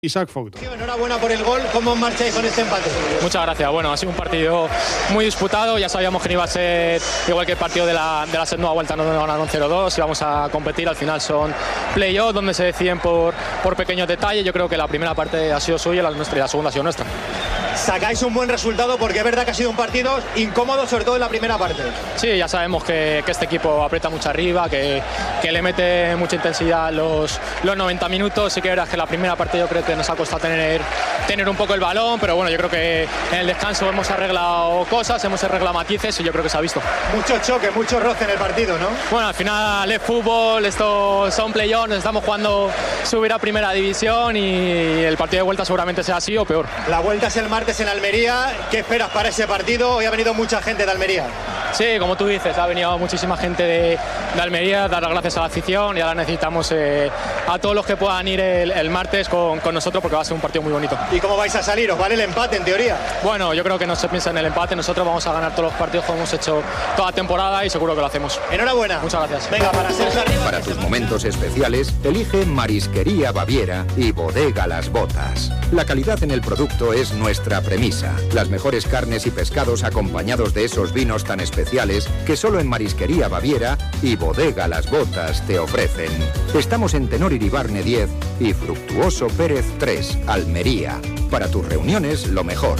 Isaac Fouto. Enhorabuena por el gol. ¿Cómo marcháis con este empate? Muchas gracias. Bueno, ha sido un partido muy disputado. Ya sabíamos que no iba a ser igual que el partido de la segunda vuelta, no ganaron 0-2. Íbamos a competir. Al final son play-off donde se deciden por pequeños detalles. Yo creo que la primera parte ha sido suya, la nuestra, y la segunda ha sido nuestra. Sacáis un buen resultado porque es verdad que ha sido un partido incómodo, sobre todo en la primera parte. Sí, ya sabemos que este equipo aprieta mucho arriba, que le mete mucha intensidad los 90 minutos. Sí que verás que la primera parte yo creo que nos ha costado tener un poco el balón, pero bueno, yo creo que en el descanso hemos arreglado cosas, hemos arreglado matices y yo creo que se ha visto. Mucho choque, mucho roce en el partido, ¿no? Bueno, al final es fútbol, esto son play-offs, nos estamos jugando subir a primera división y el partido de vuelta seguramente sea así o peor. La vuelta es el martes en Almería. ¿Qué esperas para ese partido? Hoy ha venido mucha gente de Almería. Sí, como tú dices, ha venido muchísima gente de Almería, dar las gracias a la afición y ahora necesitamos a todos los que puedan ir el martes con nosotros porque va a ser un partido muy bonito. ¿Y cómo vais a salir? ¿Os vale el empate en teoría? Bueno, yo creo que no se piensa en el empate, nosotros vamos a ganar todos los partidos como hemos hecho toda la temporada y seguro que lo hacemos. Enhorabuena. Muchas gracias. Venga, para ser arriba. Para tus momentos especiales, elige Marisquería Baviera y Bodega Las Botas. La calidad en el producto es nuestra premisa. Las mejores carnes y pescados acompañados de esos vinos tan especiales que solo en Marisquería Baviera y Bodega Las Botas te ofrecen. Estamos en Tenor Iribarne 10 y Fructuoso Pérez 3, Almería. Para tus reuniones, lo mejor.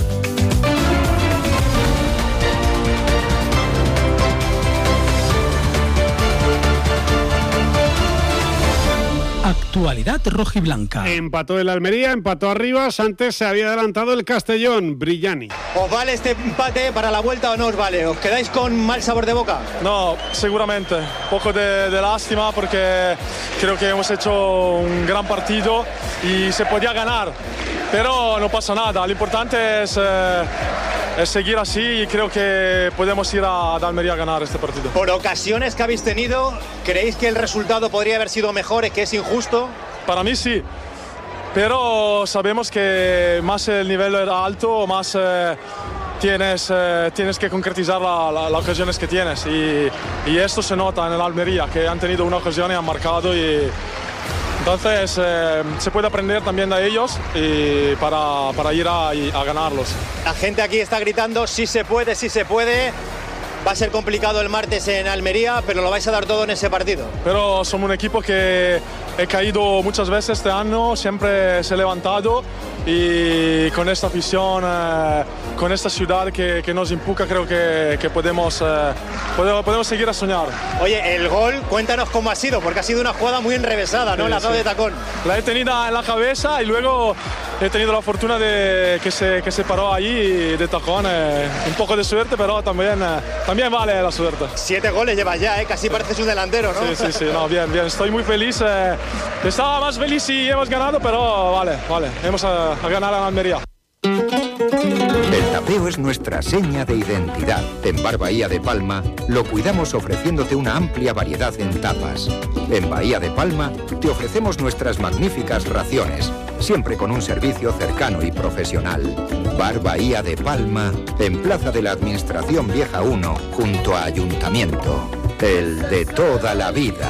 Actualidad rojiblanca. Empató el Almería, empató Arribas, antes se había adelantado el Castellón, Brillani. ¿Os vale este empate para la vuelta o no os vale? ¿Os quedáis con mal sabor de boca? No, seguramente. Un poco de lástima porque creo que hemos hecho un gran partido y se podía ganar, pero no pasa nada. Lo importante es seguir así y creo que podemos ir a Almería a ganar este partido. Por ocasiones que habéis tenido, ¿creéis que el resultado podría haber sido mejor, que es injusto? Para mí sí, pero sabemos que más el nivel era alto, más tienes que concretizar las ocasiones que tienes y esto se nota en el Almería, que han tenido una ocasión y han marcado y entonces se puede aprender también de ellos y para ir a ganarlos. La gente aquí está gritando, sí se puede, sí se puede. Va a ser complicado el martes en Almería, pero lo vais a dar todo en ese partido. Pero somos un equipo que he caído muchas veces este año, siempre se ha levantado y con esta afición, con esta ciudad que nos empuja, creo que podemos seguir a soñar. Oye, el gol, cuéntanos cómo ha sido, porque ha sido una jugada muy enrevesada, ¿no? Sí, la dado de tacón. La he tenido en la cabeza y luego he tenido la fortuna de que se paró ahí de tacón. Un poco de suerte, pero también vale la suerte. 7 goles llevas ya, casi pareces un delantero, ¿no? Sí, no, bien. Estoy muy feliz. Estaba más feliz si hemos ganado, pero vale. Hemos a ganar a Almería. El tapeo es nuestra seña de identidad. En Bar Bahía de Palma lo cuidamos ofreciéndote una amplia variedad en tapas. En Bahía de Palma te ofrecemos nuestras magníficas raciones, siempre con un servicio cercano y profesional. Bar Bahía de Palma, en Plaza de la Administración Vieja 1, junto a Ayuntamiento. El de toda la vida.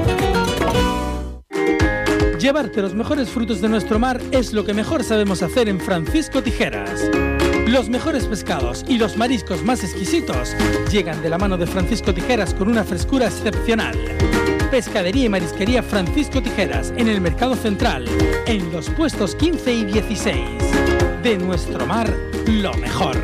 Llevarte los mejores frutos de nuestro mar es lo que mejor sabemos hacer en Francisco Tijeras. Los mejores pescados y los mariscos más exquisitos llegan de la mano de Francisco Tijeras con una frescura excepcional. Pescadería y marisquería Francisco Tijeras en el Mercado Central, en los puestos 15 y 16. De nuestro mar, lo mejor.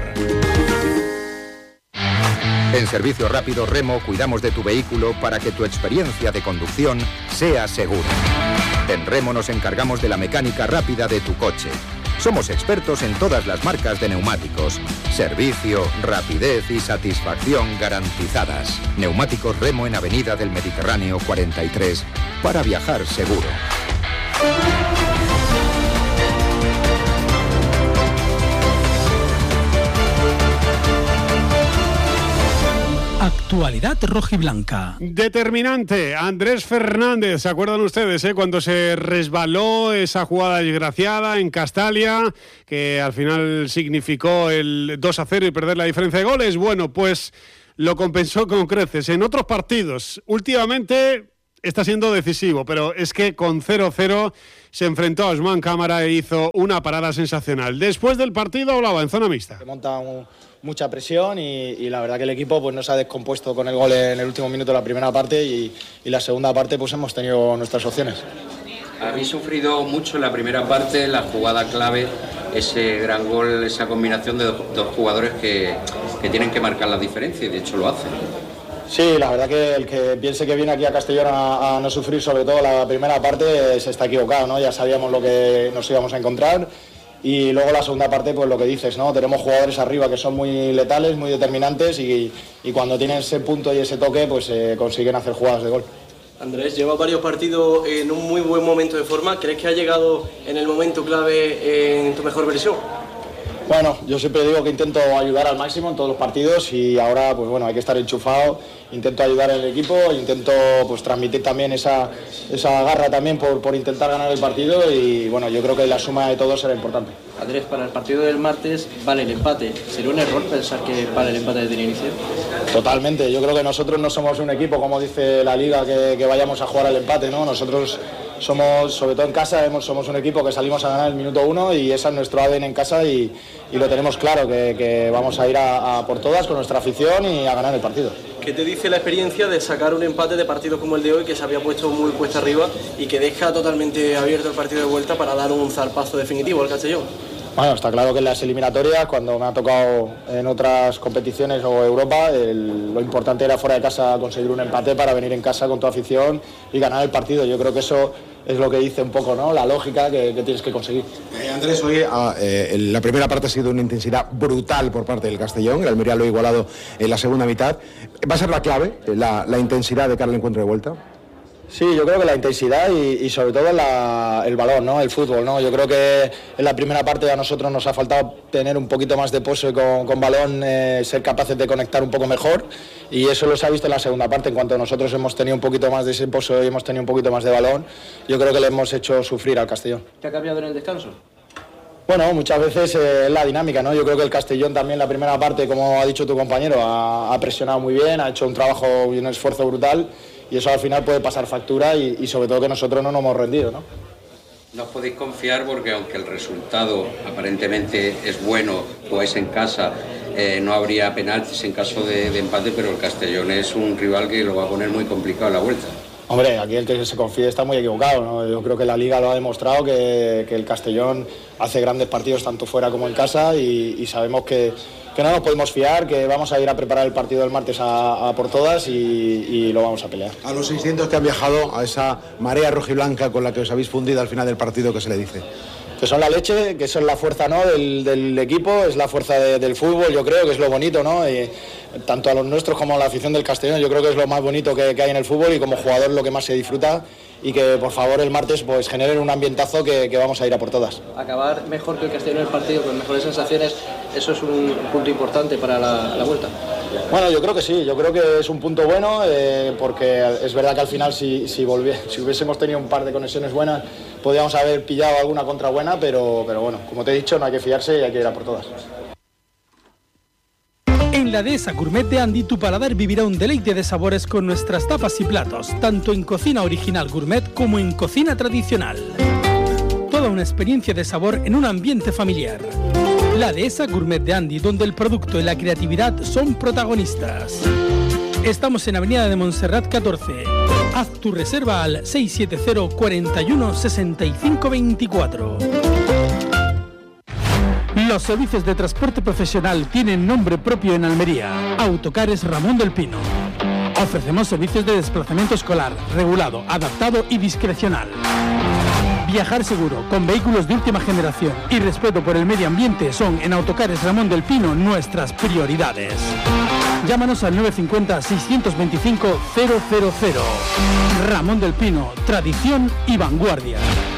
En Servicio Rápido Remo cuidamos de tu vehículo para que tu experiencia de conducción sea segura. En Remo nos encargamos de la mecánica rápida de tu coche. Somos expertos en todas las marcas de neumáticos. Servicio, rapidez y satisfacción garantizadas. Neumáticos Remo en Avenida del Mediterráneo 43 para viajar seguro. Actualidad rojiblanca. Determinante, Andrés Fernández, ¿se acuerdan ustedes cuando se resbaló esa jugada desgraciada en Castalia, que al final significó el 2-0 y perder la diferencia de goles? Bueno, pues lo compensó con creces en otros partidos. Últimamente está siendo decisivo, pero es que con 0-0 se enfrentó a Ousmane Camara e hizo una parada sensacional. Después del partido hablaba en zona mixta. Se monta mucha presión y la verdad que el equipo pues no se ha descompuesto con el gol en el último minuto de la primera parte y la segunda parte pues hemos tenido nuestras opciones. Habéis sufrido mucho en la primera parte, la jugada clave, ese gran gol, esa combinación de dos jugadores que tienen que marcar la diferencia y de hecho lo hacen. Sí, la verdad que el que piense que viene aquí a Castellón a no sufrir, sobre todo la primera parte, se está equivocado, ¿no? Ya sabíamos lo que nos íbamos a encontrar y luego la segunda parte, pues lo que dices, ¿no? Tenemos jugadores arriba que son muy letales, muy determinantes y cuando tienen ese punto y ese toque, pues consiguen hacer jugadas de gol. Andrés, lleva varios partidos en un muy buen momento de forma. ¿Crees que ha llegado en el momento clave en tu mejor versión? Bueno, yo siempre digo que intento ayudar al máximo en todos los partidos y ahora pues bueno, hay que estar enchufado, intento ayudar al equipo, intento pues transmitir también esa garra también por intentar ganar el partido y bueno, yo creo que la suma de todos será importante. Andrés, para el partido del martes vale el empate. ¿Sería un error pensar que vale el empate desde el inicio? Totalmente, yo creo que nosotros no somos un equipo, como dice la Liga, que vayamos a jugar al empate, ¿no? Nosotros somos, sobre todo en casa, somos un equipo que salimos a ganar el minuto 1 y ese es nuestro ADN en casa y lo tenemos claro, que vamos a ir a por todas con nuestra afición y a ganar el partido. ¿Qué te dice la experiencia de sacar un empate de partidos como el de hoy, que se había puesto muy cuesta arriba y que deja totalmente abierto el partido de vuelta para dar un zarpazo definitivo al Castellón? Bueno, está claro que en las eliminatorias, cuando me ha tocado en otras competiciones o Europa, lo importante era fuera de casa conseguir un empate para venir en casa con tu afición y ganar el partido. Yo creo que eso es lo que dice un poco, ¿no? La lógica que tienes que conseguir. Andrés, hoy la primera parte ha sido una intensidad brutal por parte del Castellón, el Almería lo ha igualado en la segunda mitad. ¿Va a ser la clave, la intensidad de cara al encuentro de vuelta? Sí, yo creo que la intensidad y sobre todo el balón, ¿no? El fútbol, ¿no? Yo creo que en la primera parte a nosotros nos ha faltado tener un poquito más de pose con balón, ser capaces de conectar un poco mejor y eso lo se ha visto en la segunda parte. En cuanto nosotros hemos tenido un poquito más de ese pose y hemos tenido un poquito más de balón, yo creo que le hemos hecho sufrir al Castellón. ¿Qué ha cambiado en el descanso? Bueno, muchas veces es la dinámica, ¿no? Yo creo que el Castellón también la primera parte, como ha dicho tu compañero, ha presionado muy bien, ha hecho un trabajo y un esfuerzo brutal. Y eso al final puede pasar factura y sobre todo que nosotros no nos hemos rendido, ¿no? No os podéis confiar porque aunque el resultado aparentemente es bueno o es en casa, no habría penaltis en caso de empate, pero el Castellón es un rival que lo va a poner muy complicado a la vuelta. Hombre, aquí el que se confíe está muy equivocado, ¿no? Yo creo que la Liga lo ha demostrado, que el Castellón hace grandes partidos tanto fuera como en casa y sabemos que no nos podemos fiar, que vamos a ir a preparar el partido del martes a por todas y lo vamos a pelear. A los 600 que han viajado, a esa marea rojiblanca con la que os habéis fundido al final del partido, ¿qué se le dice? Que son la leche, que son la fuerza, ¿no? del equipo, es la fuerza del fútbol, yo creo que es lo bonito, ¿no? Tanto a los nuestros como a la afición del Castellón, yo creo que es lo más bonito que hay en el fútbol y como jugador lo que más se disfruta y que por favor el martes pues generen un ambientazo que vamos a ir a por todas. Acabar mejor que el Castellón en el partido, con mejores sensaciones, eso es un punto importante para la vuelta. Bueno, yo creo que sí, yo creo que es un punto bueno porque es verdad que al final si hubiésemos tenido un par de conexiones buenas podríamos haber pillado alguna contra buena, pero bueno, como te he dicho, no hay que fiarse y hay que ir a por todas. En la Dehesa Gourmet de Andy, tu paladar vivirá un deleite de sabores con nuestras tapas y platos, tanto en cocina original gourmet como en cocina tradicional. Toda una experiencia de sabor en un ambiente familiar. La Dehesa Gourmet de Andy, donde el producto y la creatividad son protagonistas. Estamos en Avenida de Montserrat 14. Haz tu reserva al 670 41 65 24. Los servicios de transporte profesional tienen nombre propio en Almería. Autocares Ramón del Pino. Ofrecemos servicios de desplazamiento escolar, regulado, adaptado y discrecional. Viajar seguro, con vehículos de última generación y respeto por el medio ambiente son en Autocares Ramón del Pino nuestras prioridades. Llámanos al 950-625-000. Ramón del Pino, tradición y vanguardia.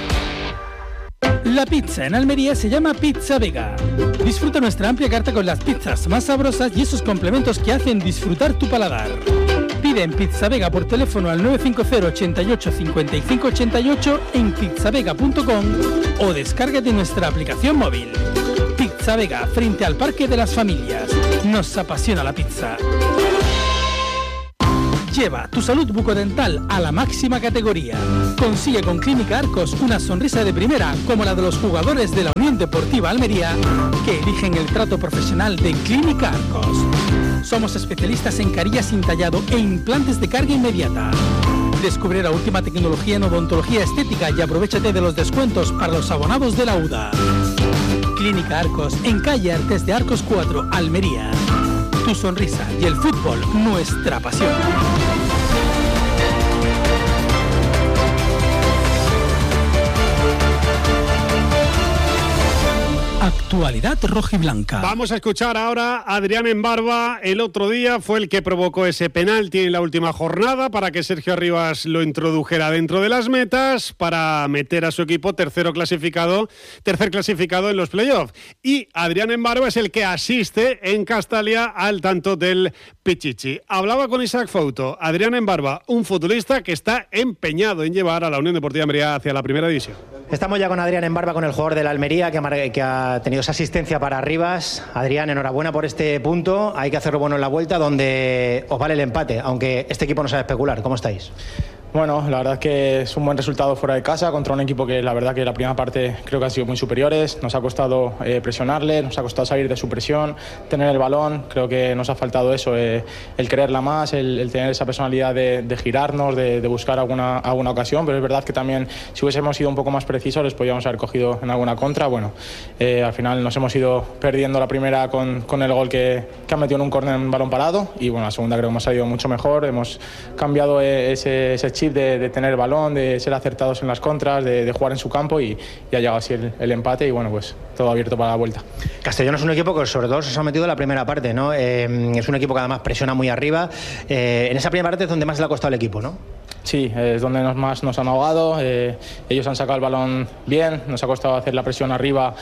La pizza en Almería se llama Pizza Vega. Disfruta nuestra amplia carta con las pizzas más sabrosas y esos complementos que hacen disfrutar tu paladar. Pide en Pizza Vega por teléfono al 950 88 55 88 en pizzavega.com o descárgate nuestra aplicación móvil. Pizza Vega, frente al Parque de las Familias. Nos apasiona la pizza. Lleva tu salud bucodental a la máxima categoría. Consigue con Clínica Arcos una sonrisa de primera como la de los jugadores de la Unión Deportiva Almería que eligen el trato profesional de Clínica Arcos. Somos especialistas en carillas sin tallado e implantes de carga inmediata. Descubre la última tecnología en odontología estética y aprovechate de los descuentos para los abonados de la UDA. Clínica Arcos, en calle Artes de Arcos 4, Almería. Tu sonrisa y el fútbol, nuestra pasión. Actualidad rojiblanca. Vamos a escuchar ahora a Adrián Embarba. El otro día fue el que provocó ese penalti en la última jornada para que Sergio Arribas lo introdujera dentro de las metas para meter a su equipo tercer clasificado en los playoffs. Y Adrián Embarba es el que asiste en Castalia al tanto del Pichichi. Hablaba con Isaac Fouto. Adrián Embarba, un futbolista que está empeñado en llevar a la Unión Deportiva Almería hacia la primera división. Estamos ya con Adrián Embarba, con el jugador de la Almería que ha tenido esa asistencia para Arribas. Adrián, enhorabuena por este punto. Hay que hacerlo bueno en la vuelta, donde os vale el empate, aunque este equipo no sabe especular. ¿Cómo estáis? Bueno, la verdad es que es un buen resultado fuera de casa contra un equipo que la verdad que la primera parte creo que han sido muy superiores. Nos ha costado presionarle, nos ha costado salir de su presión, tener el balón. Creo que nos ha faltado eso, el quererla más, el tener esa personalidad de girarnos, de buscar alguna ocasión. Pero es verdad que también si hubiésemos sido un poco más precisos les podíamos haber cogido en alguna contra. Bueno, al final nos hemos ido perdiendo la primera con el gol que han metido en un córner en balón parado. Y bueno, la segunda creo que hemos salido mucho mejor. Hemos cambiado ese chip de tener el balón, de ser acertados en las contras, de jugar en su campo y ha llegado así el empate y bueno, pues todo abierto para la vuelta. Castellón es un equipo que sobre todo se ha metido en la primera parte, ¿no? Es un equipo que además presiona muy arriba. En esa primera parte es donde más le ha costado al equipo, ¿no? Sí, es donde más nos han ahogado. Ellos han sacado el balón bien, nos ha costado hacer la presión arriba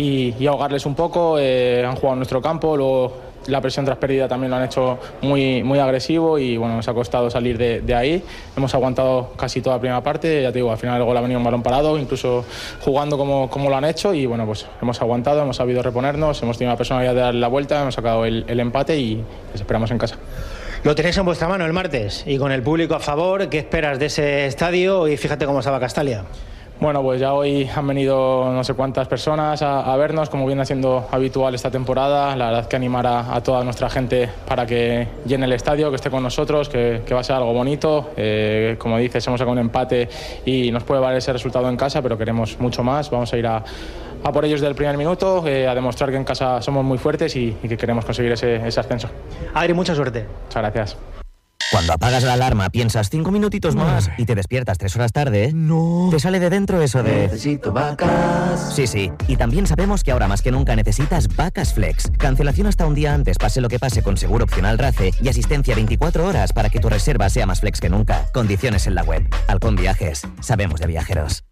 y ahogarles un poco. Han jugado en nuestro campo, luego la presión tras pérdida también lo han hecho muy, muy agresivo y bueno, nos ha costado salir de ahí. Hemos aguantado casi toda la primera parte, ya te digo, al final el gol ha venido un balón parado, incluso jugando como lo han hecho y bueno, pues hemos aguantado, hemos sabido reponernos, hemos tenido la personalidad de darle la vuelta, hemos sacado el empate y les esperamos en casa. Lo tenéis en vuestra mano el martes y con el público a favor. ¿Qué esperas de ese estadio? Y fíjate cómo estaba Castalia. Bueno, pues ya hoy han venido no sé cuántas personas a vernos, como viene siendo habitual esta temporada. La verdad que animar a toda nuestra gente para que llene el estadio, que esté con nosotros, que va a ser algo bonito. Como dices, hemos sacado un empate y nos puede valer ese resultado en casa, pero queremos mucho más. Vamos a ir a por ellos del primer minuto, a demostrar que en casa somos muy fuertes y que queremos conseguir ese ascenso. Adri, mucha suerte. Muchas gracias. Cuando apagas la alarma piensas 5 minutitos más y te despiertas 3 horas tarde, no. Te sale de dentro eso de... Necesito vacas. Sí, y también sabemos que ahora más que nunca necesitas Vacas Flex. Cancelación hasta un día antes, pase lo que pase, con seguro opcional RACE y asistencia 24 horas para que tu reserva sea más flex que nunca. Condiciones en la web. Halcón Viajes. Sabemos de viajeros.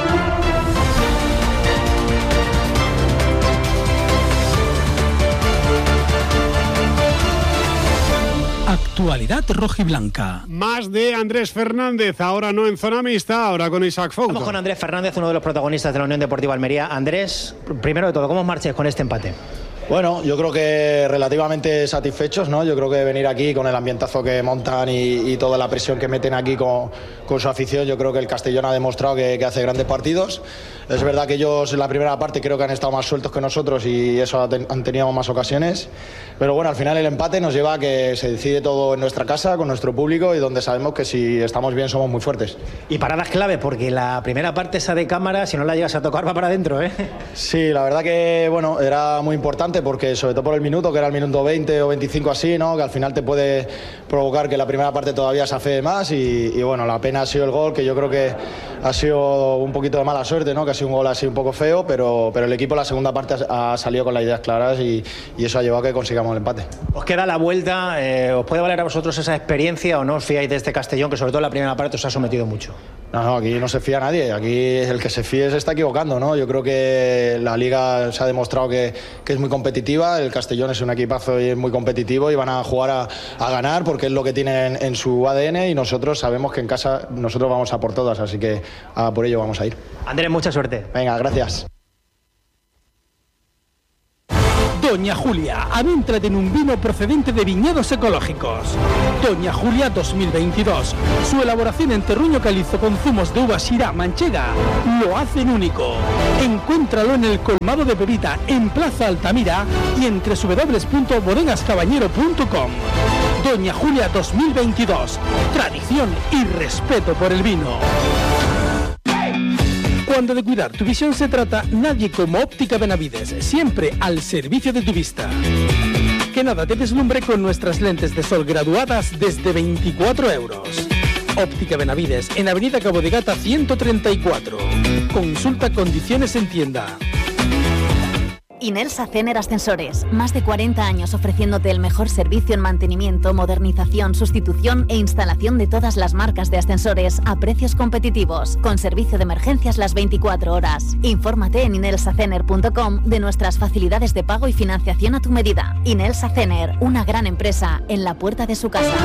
Actualidad rojiblanca. Más de Andrés Fernández, ahora no en zona mixta, ahora con Isaac Fouto. Vamos con Andrés Fernández, uno de los protagonistas de la Unión Deportiva Almería. Andrés, primero de todo, ¿cómo marches con este empate? Bueno, yo creo que relativamente satisfechos, ¿no? Yo creo que venir aquí con el ambientazo que montan y toda la presión que meten aquí con su afición, yo creo que el Castellón ha demostrado que hace grandes partidos. Es verdad que ellos en la primera parte creo que han estado más sueltos que nosotros y eso han tenido más ocasiones. Pero bueno, al final el empate nos lleva a que se decide todo en nuestra casa, con nuestro público y donde sabemos que si estamos bien somos muy fuertes. Y paradas clave, porque la primera parte esa de cámara, si no la llegas a tocar, va para adentro, ¿eh? Sí, la verdad que bueno, era muy importante porque sobre todo por el minuto, que era el minuto 20 o 25 así, ¿no? Que al final te puede provocar que la primera parte todavía se afee más y bueno, la pena ha sido el gol, que yo creo que ha sido un poquito de mala suerte, ¿no? Que ha sido un gol así un poco feo, pero el equipo en la segunda parte ha salido con las ideas claras y eso ha llevado a que consigamos el empate. Os queda la vuelta, ¿os puede valer a vosotros esa experiencia o no os fiáis de este Castellón, que sobre todo en la primera parte os ha sometido mucho? No, aquí no se fía nadie, aquí el que se fíe se está equivocando, ¿no? Yo creo que la Liga se ha demostrado que es muy competitiva, el Castellón es un equipazo y es muy competitivo y van a jugar a ganar porque es lo que tienen en su ADN y nosotros sabemos que en casa nosotros vamos a por todas, así que a por ello vamos a ir. Andrés, mucha suerte. Venga, gracias. Doña Julia, adéntrate en un vino procedente de viñedos ecológicos. Doña Julia 2022. Su elaboración en terruño calizo con zumos de uva Syrah manchega lo hacen único. Encuéntralo en el colmado de Pepita en Plaza Altamira y en www.bodegascaballero.com. Doña Julia 2022. Tradición y respeto por el vino. Cuando de cuidar tu visión se trata, nadie como Óptica Benavides, siempre al servicio de tu vista. Que nada te deslumbre con nuestras lentes de sol graduadas desde 24 euros. Óptica Benavides, en Avenida Cabo de Gata 134. Consulta condiciones en tienda. Inelsa Cener Ascensores, más de 40 años ofreciéndote el mejor servicio en mantenimiento, modernización, sustitución e instalación de todas las marcas de ascensores a precios competitivos, con servicio de emergencias las 24 horas. Infórmate en inelsacener.com de nuestras facilidades de pago y financiación a tu medida. Inelsa Cener, una gran empresa en la puerta de su casa.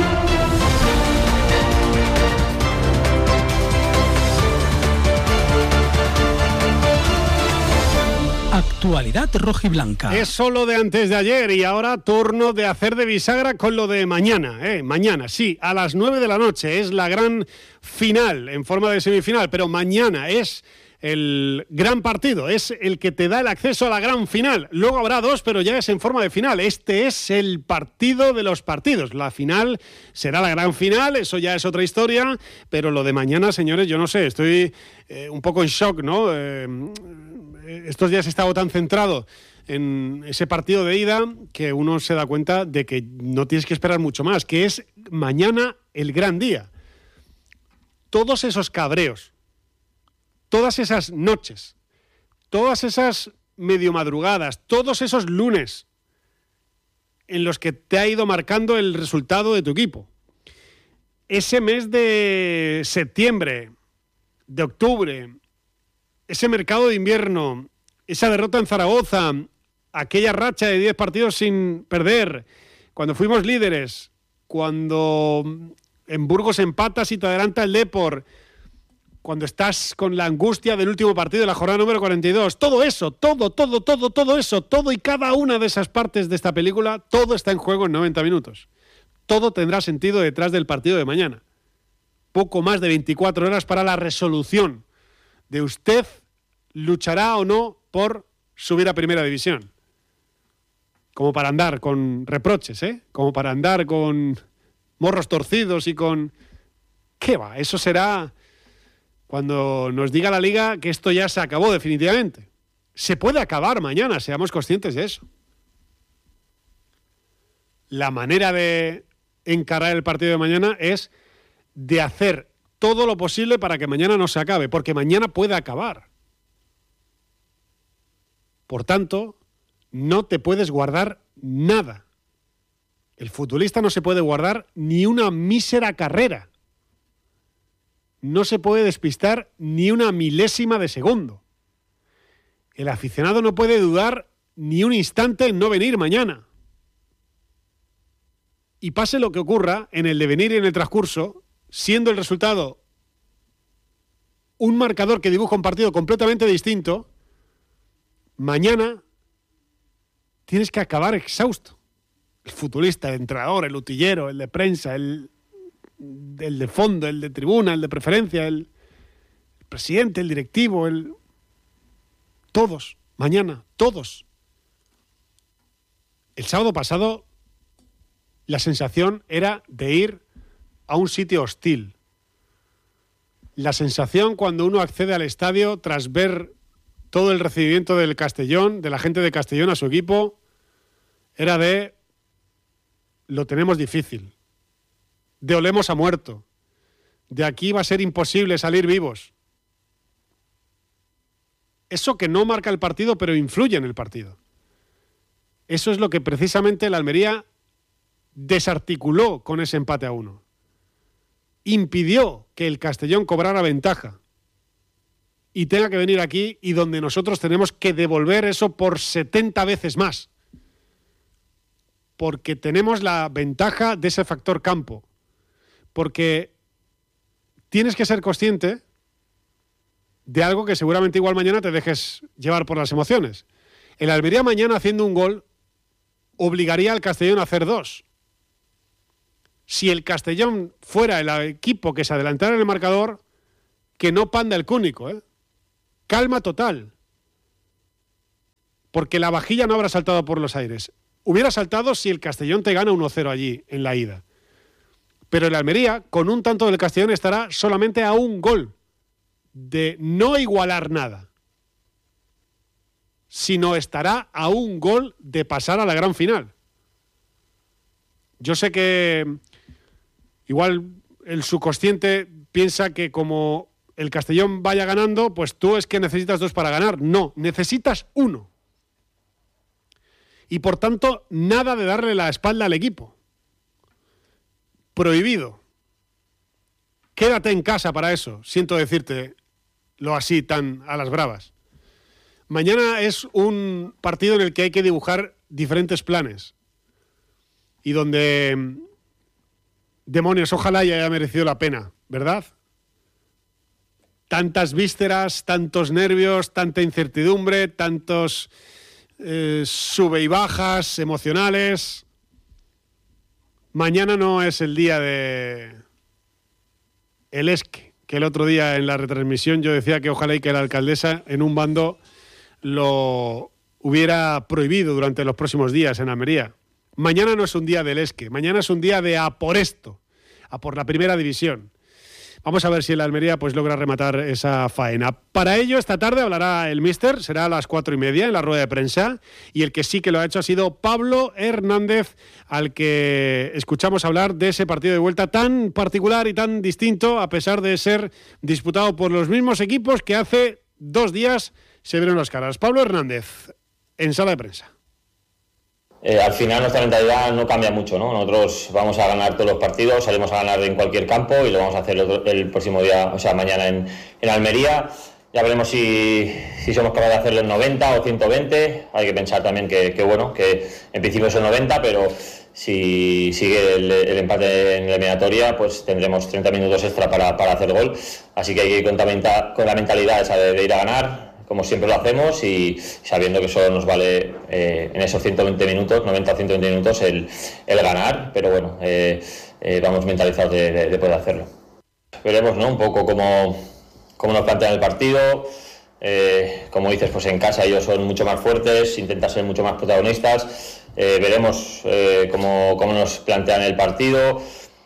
Actualidad rojiblanca. Es solo de antes de ayer y ahora turno de hacer de bisagra con lo de mañana. Mañana, sí, a las 9 de la noche es la gran final en forma de semifinal, pero mañana es el gran partido, es el que te da el acceso a la gran final. Luego habrá dos, pero ya es en forma de final. Este es el partido de los partidos. La final será la gran final, eso ya es otra historia, pero lo de mañana, señores, yo no sé, estoy un poco en shock, ¿no? Estos días he estado tan centrado en ese partido de ida que uno se da cuenta de que no tienes que esperar mucho más, que es mañana el gran día. Todos esos cabreos, todas esas noches, todas esas medio madrugadas, todos esos lunes en los que te ha ido marcando el resultado de tu equipo. Ese mes de septiembre, de octubre, ese mercado de invierno, esa derrota en Zaragoza, aquella racha de 10 partidos sin perder, cuando fuimos líderes, cuando en Burgos empatas y te adelanta el Depor, cuando estás con la angustia del último partido de la jornada número 42, todo eso, todo eso, todo y cada una de esas partes de esta película, todo está en juego en 90 minutos. Todo tendrá sentido detrás del partido de mañana. Poco más de 24 horas para la resolución de usted luchará o no por subir a Primera División. Como para andar con reproches, como para andar con morros torcidos y con... ¿Qué va? Eso será cuando nos diga la Liga que esto ya se acabó definitivamente. Se puede acabar mañana, seamos conscientes de eso. La manera de encarar el partido de mañana es de hacer todo lo posible para que mañana no se acabe, porque mañana puede acabar. Por tanto, no te puedes guardar nada. El futbolista no se puede guardar ni una mísera carrera. No se puede despistar ni una milésima de segundo. El aficionado no puede dudar ni un instante en no venir mañana. Y pase lo que ocurra en el devenir y en el transcurso, siendo el resultado un marcador que dibuja un partido completamente distinto, mañana tienes que acabar exhausto. El futbolista, el entrenador, el utillero, el de prensa, el de fondo, el de tribuna, el de preferencia, el presidente, el directivo, todos, mañana, todos. El sábado pasado la sensación era de ir a un sitio hostil. La sensación cuando uno accede al estadio tras ver todo el recibimiento del Castellón, de la gente de Castellón a su equipo, era de lo tenemos difícil, de olemos a muerto, de aquí va a ser imposible salir vivos. Eso que no marca el partido, pero influye en el partido. Eso es lo que precisamente el Almería desarticuló con ese empate a 1. Impidió que el Castellón cobrara ventaja y tenga que venir aquí y donde nosotros tenemos que devolver eso por 70 veces más. Porque tenemos la ventaja de ese factor campo. Porque tienes que ser consciente de algo que seguramente igual mañana te dejes llevar por las emociones. El Almería mañana haciendo un gol obligaría al Castellón a hacer 2. Si el Castellón fuera el equipo que se adelantara en el marcador, que no panda el cúnico, ¿eh? Calma total. Porque la vajilla no habrá saltado por los aires. Hubiera saltado si el Castellón te gana 1-0 allí, en la ida. Pero el Almería, con un tanto del Castellón, estará solamente a un gol de no igualar nada, sino estará a un gol de pasar a la gran final. Yo sé que igual el subconsciente piensa que como el Castellón vaya ganando, pues tú es que necesitas 2 para ganar. No, necesitas 1. Y por tanto, nada de darle la espalda al equipo. Prohibido. Quédate en casa para eso. Siento decirte lo así tan a las bravas. Mañana es un partido en el que hay que dibujar diferentes planes. Y donde, demonios, ojalá ya haya merecido la pena, ¿verdad? Tantas vísceras, tantos nervios, tanta incertidumbre, tantos sube y bajas emocionales. Mañana no es el día de el Esque, que el otro día en la retransmisión yo decía que ojalá y que la alcaldesa en un bando lo hubiera prohibido durante los próximos días en Almería. Mañana no es un día del Esque, mañana es un día de a por esto, a por la primera división. Vamos a ver si el Almería pues logra rematar esa faena. Para ello, esta tarde hablará el míster, será a las 4:30 en la rueda de prensa, y el que sí que lo ha hecho ha sido Pablo Hernández, al que escuchamos hablar de ese partido de vuelta tan particular y tan distinto, a pesar de ser disputado por los mismos equipos que hace 2 días se vieron las caras. Pablo Hernández, en sala de prensa. Al final nuestra mentalidad no cambia mucho, ¿no? Nosotros vamos a ganar todos los partidos, salimos a ganar en cualquier campo y lo vamos a hacer el próximo día, o sea, mañana en Almería. Ya veremos si somos capaces de hacerlo en 90 o 120. Hay que pensar también que en principio son 90, pero si sigue el empate en la eliminatoria, pues tendremos 30 minutos extra para hacer gol. Así que hay que ir con la mentalidad esa de ir a ganar, como siempre lo hacemos, y sabiendo que solo nos vale en esos 120 minutos, 90 o 120 minutos, el ganar, pero bueno, vamos mentalizados de poder hacerlo. Veremos, ¿no?, un poco cómo nos plantean el partido. Como dices, pues en casa ellos son mucho más fuertes, intentan ser mucho más protagonistas. Veremos cómo nos plantean el partido.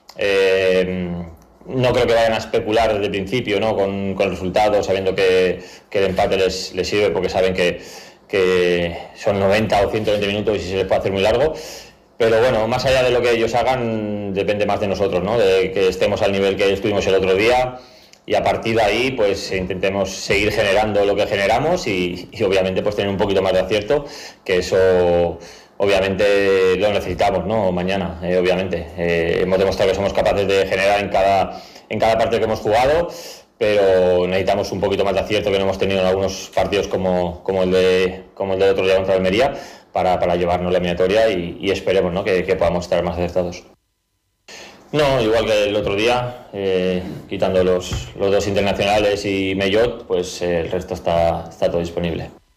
No creo que vayan a especular desde el principio, ¿no?, con el resultado, sabiendo que el empate les sirve, porque saben que son 90 o 120 minutos y si se les puede hacer muy largo. Pero bueno, más allá de lo que ellos hagan, depende más de nosotros, ¿no?, de que estemos al nivel que estuvimos el otro día, y a partir de ahí pues intentemos seguir generando lo que generamos y obviamente pues tener un poquito más de acierto, que eso obviamente lo necesitamos, ¿no?, mañana, obviamente. Hemos demostrado que somos capaces de generar en cada partido que hemos jugado, pero necesitamos un poquito más de acierto, que no hemos tenido en algunos partidos como el del otro día contra Almería, para llevarnos la eliminatoria y esperemos, ¿no?, que podamos estar más acertados. No, igual que el otro día, quitando los 2 internacionales y Mellot, pues el resto está todo disponible.